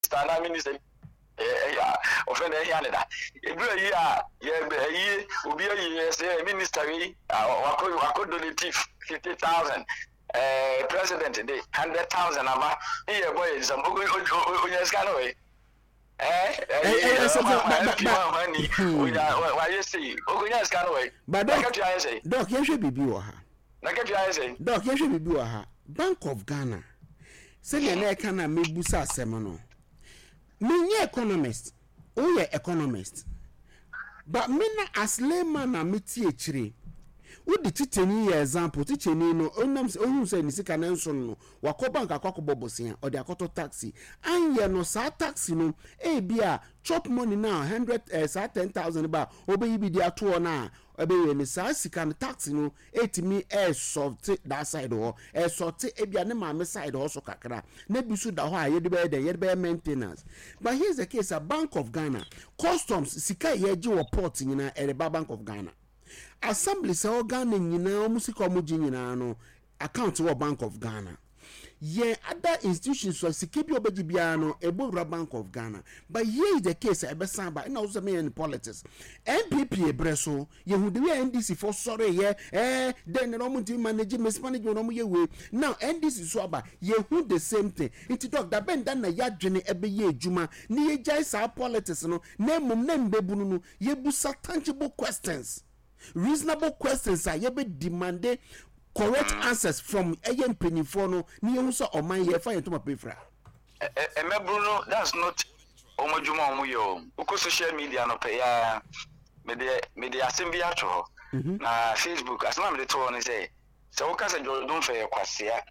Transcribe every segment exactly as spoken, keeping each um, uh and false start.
minister na minister eh ya offend eh ya neda ebru yi a ye be yi obi yi say minister we wako wako donate fifty thousand eh president dey one hundred thousand ama here boy is some onya ska no we eh eh so money why you say onya ska no we but doc doc you should be bi wo ha na ke try say doc you should be bi wo ha Bank of Ghana say na na ka na mebusa asem no me nye economist o ye economist but me na as layman na meti echire wo di titeni ye example titeni no onam ohun say ni sika na nso no wakọ bank akọ bobosia o de akoto taxi anye no sa taxi no e bia chop money now one hundred uh, sa ten thousand ba obeyi bi di ato na obeyi ni sa sika no taxi no etimi e soft that side ho e soft e bia ne ma me side ho so kakra na bisu da ho a ye de be de ye be maintenance. But here's the case: a Bank of Ghana customs sika ye ji wo port nyina e ba Bank of Ghana assembly say organ nyina omusika omuji nyina no account wo Bank of Ghana. Ye other institutions so sika bi obeji bia no ebowra Bank of Ghana. But here is the case e be samba na also me in politics N P P ebreso ye hu de N D C for sorry ye eh then no mu manage mismanage no mu ye we now N D C so aba ye hu the same thing it talk that bend na ya dwene ebe ye adwuma ni ye jai sa politics no na mum na mbebunu no ye busa tangible questions reasonable questions are ye be demanded correct answers from ayen penifo no ni ye so o man ye fa ye to ma pefra e mebruno that's not omodwuma omu yo uko social media no pe ya me de me de asembi ato na Facebook asema me de to no say se wo ka se jodun fe kwasea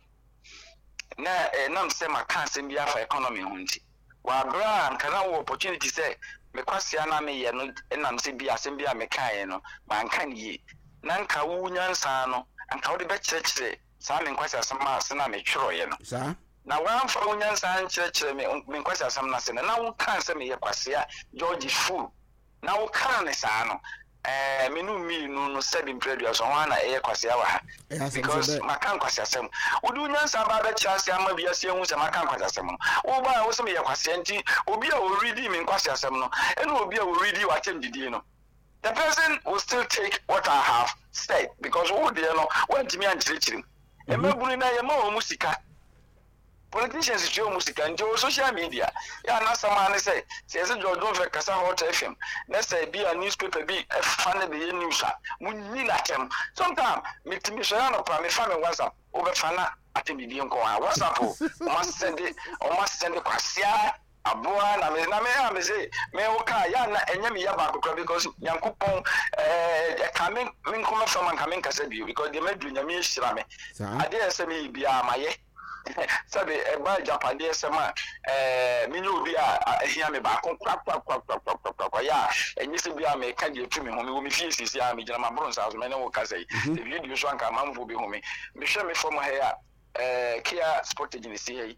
na e nam se maka asembi afa economy ho nti wa bra kana wo opportunity say me kwasea na me ye no nam se bi asembi a me kan no ma nkan yi na nka wu nyansa no anka wo de be kyerɛkyerɛ saa me nkwasea asema se na me tworo ye no sa na wan fa unyansa nkyerɛkyerɛ me me nkwasea asem na se na wo kan se me ye kwasea George Fool na wo kan ne saa no eh me no mi no no seven previous so wan na ye kwasea wa ha because makan kwasea asem wo du unyansa ba be kyerɛse ama bia se hu se makan kwasea asem no wo ba wo se me ye kwasea nti obi a wo ready me nkwasea asem no ene obi a wo ready wa tem didi no the person will still take what I have said because who dey no want me ankyerɛkyerɛ e mabunu na ye ma wo musika politicians show music and social media ya na sama ne say say say Jordan fe kasa hot F M na say be a newspaper be a fan the news munni na tem sometimes mitimi so ya no pa me fa me WhatsApp o be fa na atemi bi nko a WhatsApp o must send it o must send it kwasia aboa na me na me ha me say me o ka ya na enya me ya ba kokra because yankopon eh kamen min kuma fa man kamen kasa bi because they made nyame hira me ade say me bia maye sabe e ba Japan dey sema eh minyo bi a ehia me ba kon kwa kwa kwa kwa kwa ya enyi se bi a me ka dey tumi ho me wo me fie sisi a me gina ma bron sa so me ne wo ka say the video so anka mamfo bi ho me me hwe me from ha ya eh Kia Sport Agency hi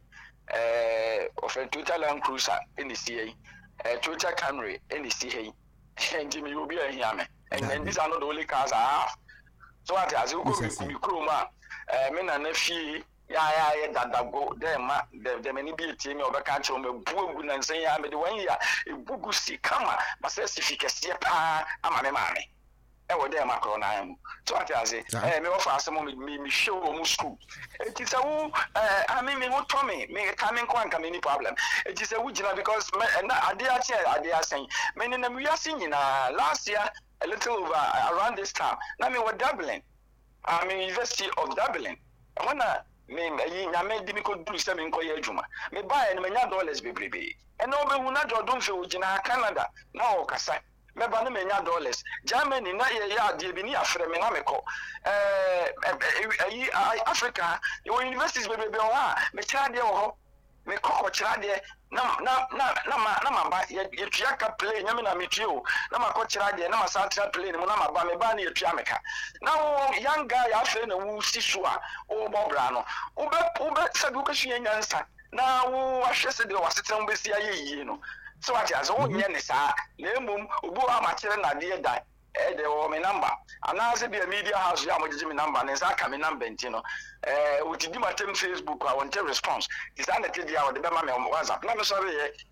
eh of a Toyota Land Cruiser in C A eh Toyota Camry in C A and me will be a here me and these are not the only cars I have so what as you go be crew ma eh me na na fie ya ya ya dada go dem ma dem many be tie me obeka che o me buogu na nsen ya me de wan ya ebugu si kama ma se sifikese pa ama me ma me e wo dem akro na am so ati ase eh me wo fa asemo me me show o school it is a wo eh ami me wo to me me coming kwa nka me ni problem it is a wo gina because na ade a che ade asen me ni na me wiase nyina last year a little over around this time na me wo Dublin I'm in University of Dublin when me yi nyame di mi ko duru se me nko ye adwuma me buy no me nya dollars bebrebe e na obehu na Jordan fe ogina Canada na o kasa me ba no me nya dollars Germany na ye ya de bi ni afre me na me ko eh yi Africa yo universities bebrebe o ha me kira de wo ho me kokko kira de na na na na ma na ma ba ye tua ka play nyame na me tuo na ma ko kira de na ma sa tra play mu na ma ba me ba na ye tua me ka na wo young guy afre na wo siso a wo bobra no wo be wo be sabu ka hwe nyansa na wo ahwe se de wasetem be sia ye yi no so what as wo nye ne sa na emum obu ama kire na de da eh de wo me number ana se be media house ya mo gigi me number ne sa ka me number ntino eh utidi matem Facebook I want response is that the dia wo de be ma me WhatsApp na me sorry